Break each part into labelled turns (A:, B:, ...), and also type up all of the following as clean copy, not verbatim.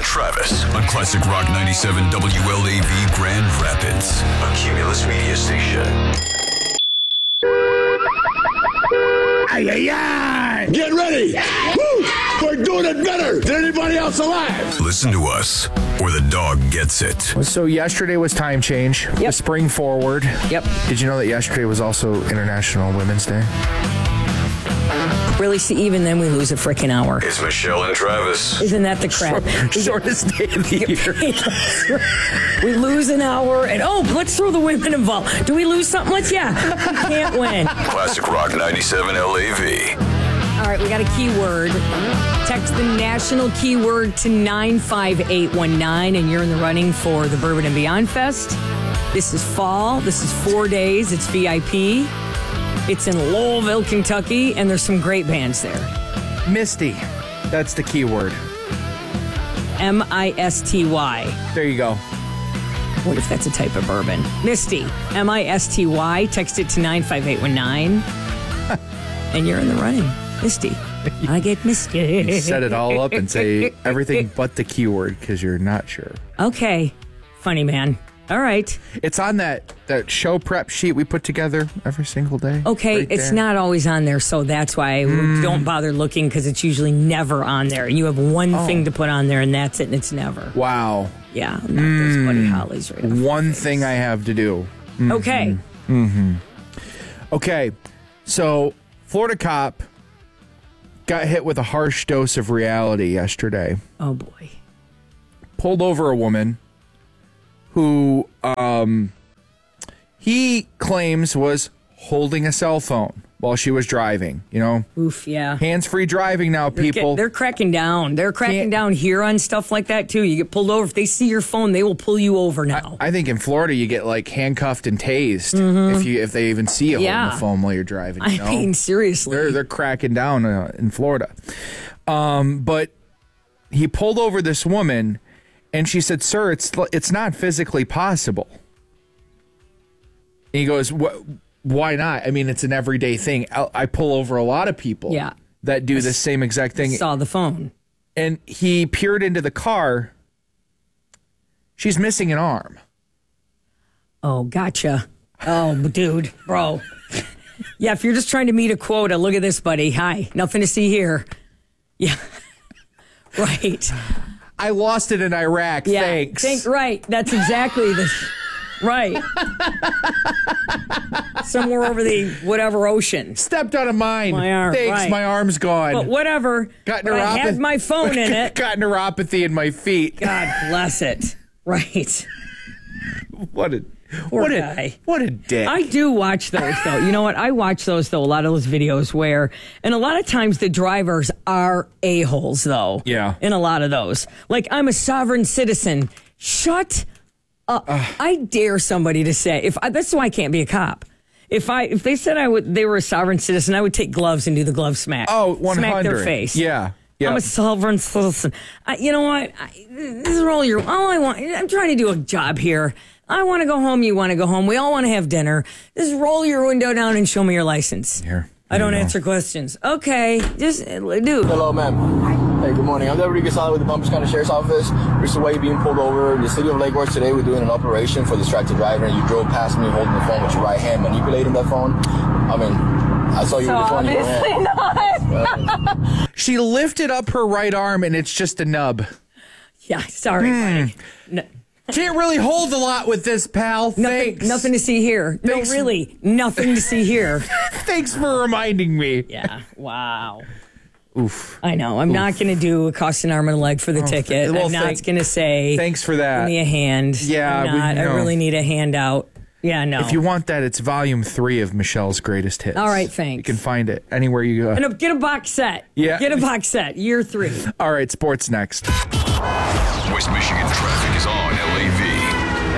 A: and Travis on Classic Rock 97 WLAV Grand Rapids, a Cumulus media station.
B: Ay, ay, ay. Get ready. Woo. We're doing it better than anybody else alive.
A: Listen to us, or the dog gets it.
C: So yesterday was time change.
D: Yep.
C: Spring forward.
D: Yep.
C: Did you know that yesterday was also International Women's Day?
D: Really, see, even then we lose a freaking hour.
A: It's Michelle and Travis.
D: Isn't that the crap?
C: Shortest day of the year.
D: We lose an hour, and let's throw the women involved. Do we lose something? We can't win.
A: Classic Rock 97 LAV.
D: All right, we got a keyword. Text the national keyword to 95819, and you're in the running for the Bourbon and Beyond Fest. This is fall. This is 4 days. It's VIP. It's in Louisville, Kentucky, and there's some great bands there.
C: Misty. That's the keyword.
D: M-I-S-T-Y.
C: There you go.
D: What if that's a type of bourbon? Misty. M-I-S-T-Y. Text it to 95819. And you're in the running. Misty. I get Misty.
C: You set it all up and say everything but the keyword because you're not sure.
D: Okay. Funny man. All right.
C: It's on that show prep sheet we put together every single day.
D: Okay,
C: right
D: it's
C: there.
D: not always on there, so that's why don't bother looking because it's usually never on there. You have one thing to put on there, and that's it, and it's never.
C: Wow.
D: Yeah, not those Buddy Hollies right off
C: One
D: the face.
C: thing I have to do.
D: Okay.
C: Okay, so Florida cop got hit with a harsh dose of reality yesterday.
D: Oh, boy.
C: Pulled over a woman who he claims was holding a cell phone while she was driving. You know,
D: Oof, yeah.
C: hands-free driving now, people.
D: They're cracking down. They're cracking down here on stuff like that, too. You get pulled over. If they see your phone, they will pull you over now.
C: I think in Florida you get like handcuffed and tased if they even see you holding the phone while you're driving. You know?
D: I mean, seriously.
C: They're cracking down in Florida. But he pulled over this woman, and she said, "Sir, it's not physically possible." And he goes, "Why not? I mean, it's an everyday thing. I pull over a lot of people that do the same exact thing."
D: Saw the phone.
C: And he peered into the car. She's missing an arm.
D: Oh, gotcha. Oh, dude, bro. Yeah, if you're just trying to meet a quota, look at this, buddy. Hi, nothing to see here. Yeah, right.
C: I lost it in Iraq.
D: Yeah,
C: Thanks.
D: Right, that's exactly the... Right. Somewhere over the whatever ocean.
C: Stepped out of mine.
D: My arm,
C: Thanks,
D: right.
C: my arm's gone.
D: But whatever.
C: Got
D: I had my phone in it.
C: Got neuropathy in my feet.
D: God bless it. Right.
C: What a
D: guy.
C: What a dick.
D: I do watch those, though. You know what? I watch those, though, a lot of those videos where, and a lot of times the drivers are a-holes, though.
C: Yeah.
D: In a lot of those. Like, I'm a sovereign citizen. Shut up. I dare somebody to say, that's why I can't be a cop. If they said they were a sovereign citizen, I would take gloves and do the glove smack.
C: Oh, 100.
D: Smack their face.
C: Yeah.
D: I'm a sovereign citizen. You know what? This is all I want. I'm trying to do a job here. I want to go home. You want to go home. We all want to have dinner. Just roll your window down and show me your license.
C: Here.
D: I don't answer questions. Okay. Just, dude.
E: Hello, ma'am. Hey, good morning. I'm Deputy Gasala with the Palm Beach County Sheriff's Office. Recently, while you're being pulled over, the city of Lake Worth today, we're doing an operation for distracted driver, and you drove past me holding the phone with your right hand, manipulating that phone. I mean, I saw you with the phone in your hand.
D: Not.
C: She lifted up her right arm, and it's just a nub.
D: Yeah, sorry, buddy. No.
C: Can't really hold a lot with this, pal. Thanks.
D: Nothing to see here.
C: Thanks.
D: No, really. Nothing to see here.
C: Thanks for reminding me.
D: Yeah. Wow.
C: Oof.
D: I know. I'm not going to do a cost an arm and a leg for the ticket.
C: well,
D: I'm not going to say.
C: Thanks for that.
D: Give me a hand.
C: Yeah,
D: I'm not.
C: no.
D: I really need a handout. Yeah, no.
C: If you want that, it's volume 3 of Michelle's greatest hits.
D: All right, thanks.
C: You can find it anywhere you go.
D: And get a box set.
C: Yeah.
D: Get a box set. Year 3.
C: All right, sports next.
A: West Michigan traffic is on LAV.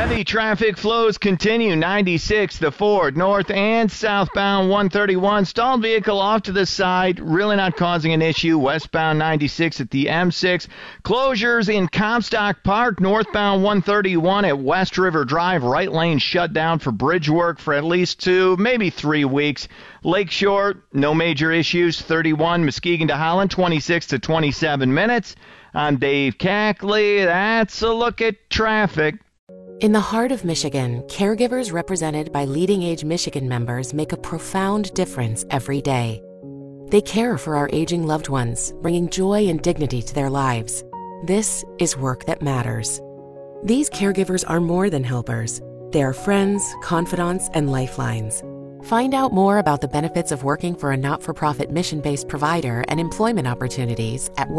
F: Heavy traffic flows continue. 96 to Ford, north and southbound 131. Stalled vehicle off to the side. Really not causing an issue. Westbound 96 at the M6. Closures in Comstock Park. Northbound 131 at West River Drive. Right lane shut down for bridge work for at least 2, maybe 3 weeks. Lakeshore, no major issues. 31 Muskegon to Holland, 26 to 27 minutes. I'm Dave Cackley. That's a look at traffic.
G: In the heart of Michigan, caregivers represented by Leading Age Michigan members make a profound difference every day. They care for our aging loved ones, bringing joy and dignity to their lives. This is work that matters. These caregivers are more than helpers. They are friends, confidants, and lifelines. Find out more about the benefits of working for a not-for-profit mission-based provider and employment opportunities at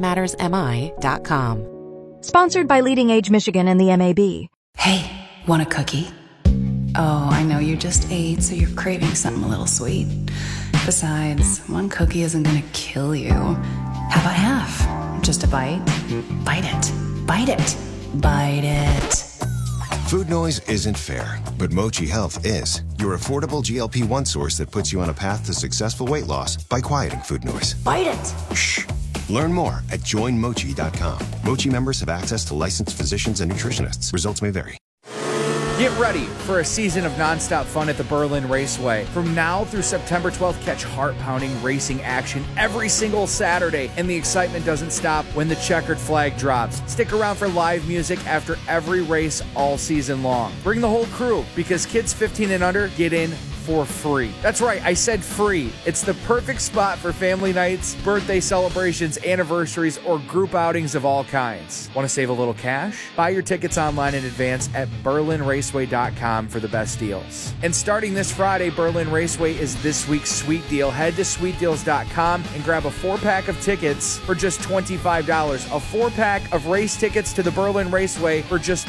G: workthatmattersmi.com.
H: Sponsored by Leading Age Michigan and the MAB.
I: Hey, want a cookie? Oh, I know you just ate, so you're craving something a little sweet. Besides, one cookie isn't gonna kill you. How about half? Just a bite? Bite it. Bite it. Bite it.
J: Food noise isn't fair, but Mochi Health is. Your affordable GLP-1 source that puts you on a path to successful weight loss by quieting food noise.
I: Bite it.
J: Shh. Learn more at joinmochi.com. Mochi members have access to licensed physicians and nutritionists. Results may vary.
C: Get ready for a season of nonstop fun at the Berlin Raceway. From now through September 12th, catch heart-pounding racing action every single Saturday, and the excitement doesn't stop when the checkered flag drops. Stick around for live music after every race all season long. Bring the whole crew, because kids 15 and under get in for free. That's right, I said free. It's the perfect spot for family nights, birthday celebrations, anniversaries, or group outings of all kinds. Want to save a little cash? Buy your tickets online in advance at berlinraceway.com for the best deals. And starting this Friday, Berlin Raceway is this week's sweet deal. Head to sweetdeals.com and grab a 4-pack of tickets for just $25. A 4-pack of race tickets to the Berlin Raceway for just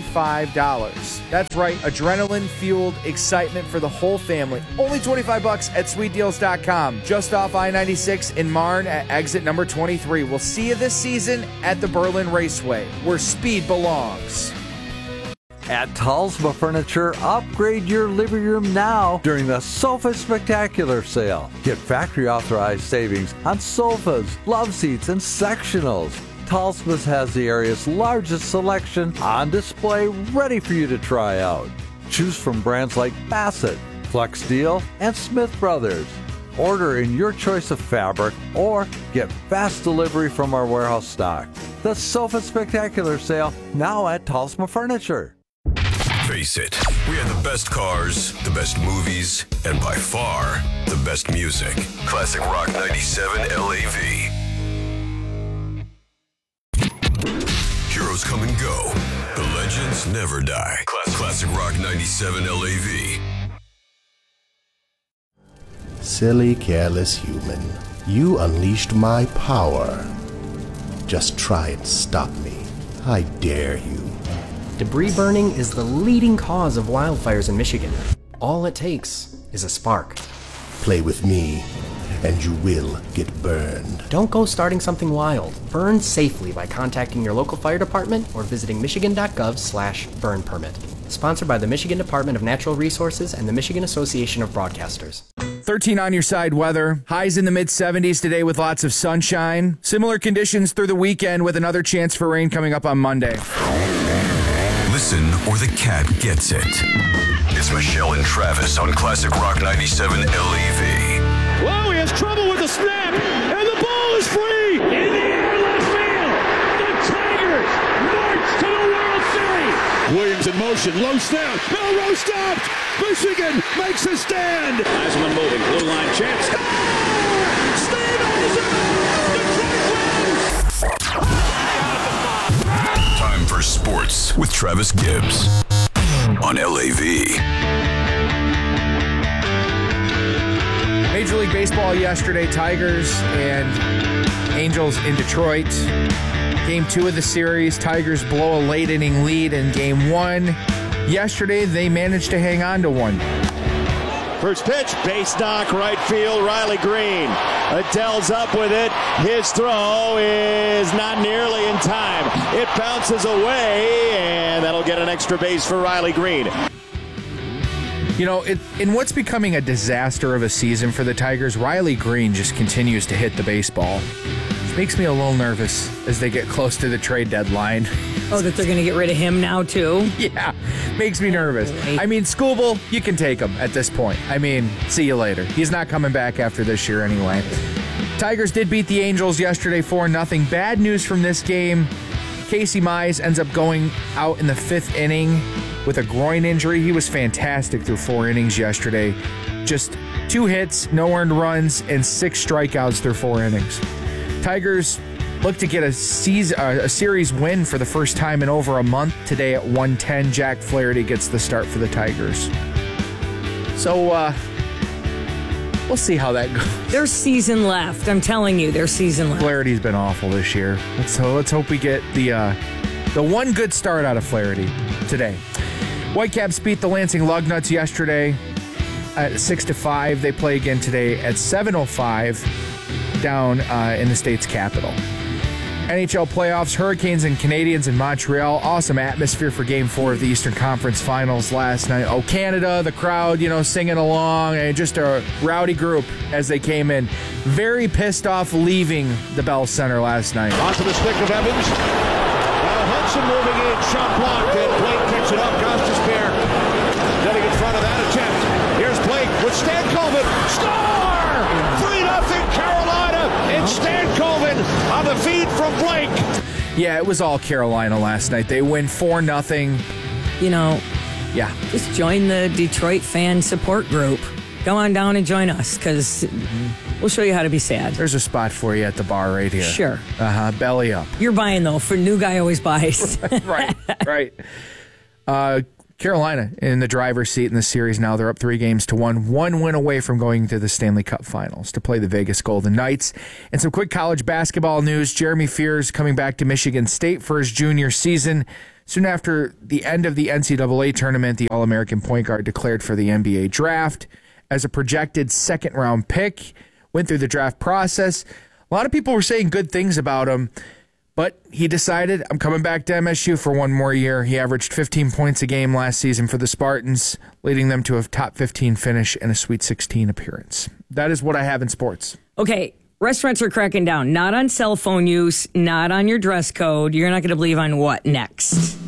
C: $25. That's right, adrenaline-fueled excitement for the whole family. Only $25 at sweetdeals.com. Just off I-96 in Marne at exit number 23. We'll see you this season at the Berlin Raceway, where speed belongs.
K: At Talsma Furniture, upgrade your living room now during the Sofa Spectacular sale. Get factory authorized savings on sofas, love seats, and sectionals. Talsma's has the area's largest selection on display ready for you to try out. Choose from brands like Bassett, Flex Steel, and Smith Brothers. Order in your choice of fabric or get fast delivery from our warehouse stock. The Sofa Spectacular sale now at Talsma Furniture.
A: Face it, we had the best cars, the best movies, and by far, the best music. Classic Rock 97 LAV. Heroes come and go. The legends never die. Classic Rock 97 LAV.
L: Silly, careless human. You unleashed my power. Just try and stop me. I dare you.
M: Debris burning is the leading cause of wildfires in Michigan. All it takes is a spark.
L: Play with me, and you will get burned.
M: Don't go starting something wild. Burn safely by contacting your local fire department or visiting michigan.gov/burn permit. Sponsored by the Michigan Department of Natural Resources and the Michigan Association of Broadcasters.
C: 13 on your side weather. Highs in the mid-70s today with lots of sunshine. Similar conditions through the weekend with another chance for rain coming up on Monday.
A: Listen or the cat gets it. It's Michelle and Travis on Classic Rock 97 LAV.
B: Whoa, he has trouble with the snap, and the ball is free! In the air, left field! The Tigers march to the World Series! Williams in motion, low snap, Melrose stopped! Michigan makes a stand! Heisman moving, blue line chance. Score! Steve Eisen! Detroit wins!
A: Time for sports with Travis Gibbs on LAV.
C: Major League Baseball yesterday, Tigers and Angels in Detroit. Game 2 of the series, Tigers blow a late inning lead in Game 1. Yesterday, they managed to hang on to one.
B: First pitch, base knock, right field, Riley Green. Adell's up with it. His throw is not nearly in time. It bounces away, and that'll get an extra base for Riley Green.
C: You know, in what's becoming a disaster of a season for the Tigers, Riley Green just continues to hit the baseball. Which makes me a little nervous as they get close to the trade deadline.
D: Oh, that they're going to get rid of him now, too?
C: Yeah, makes me nervous. I mean, Skubal, you can take him at this point. I mean, see you later. He's not coming back after this year anyway. Tigers did beat the Angels yesterday 4-0. Bad news from this game. Casey Mize ends up going out in the 5th inning with a groin injury. He was fantastic through 4 innings yesterday. Just 2 hits, no earned runs, and 6 strikeouts through 4 innings. Tigers look to get a series win for the first time in over a month today at 1:10. Jack Flaherty gets the start for the Tigers. So, we'll see how that goes.
D: There's season left. I'm telling you, there's season left.
C: Flaherty's been awful this year. Let's hope we get the one good start out of Flaherty today. Whitecaps beat the Lansing Lugnuts yesterday at 6-5. They play again today at 7:05 down in the state's capital. NHL playoffs, Hurricanes and Canadiens in Montreal. Awesome atmosphere for Game 4 of the Eastern Conference Finals last night. Oh, Canada, the crowd, singing along, and just a rowdy group as they came in. Very pissed off leaving the Bell Center last night.
B: Onto the stick of Evans. Now Hudson moving in, shot blocked, and Blake picks it up. Gostisbehere getting in front of that attempt. Here's Blake with Stankoven. Score! 3-0 Carolina, and Stankoven on the feed from Blake.
C: Yeah, it was all Carolina last night. They win 4-0. Yeah.
D: Just join the Detroit fan support group. Go on down and join us, because we'll show you how to be sad.
C: There's a spot for you at the bar right here.
D: Sure.
C: Belly up.
D: You're buying, though. For new guy always buys.
C: Right. Carolina in the driver's seat in the series now. They're up 3-1, 1 win away from going to the Stanley Cup Finals to play the Vegas Golden Knights. And some quick college basketball news. Jeremy Fears coming back to Michigan State for his junior season. Soon after the end of the NCAA tournament, the All-American point guard declared for the NBA draft as a projected second-round pick. Went through the draft process. A lot of people were saying good things about him. But he decided, I'm coming back to MSU for one more year. He averaged 15 points a game last season for the Spartans, leading them to a top 15 finish and a Sweet 16 appearance. That is what I have in sports.
D: Okay, restaurants are cracking down. Not on cell phone use, not on your dress code. You're not going to believe on what next.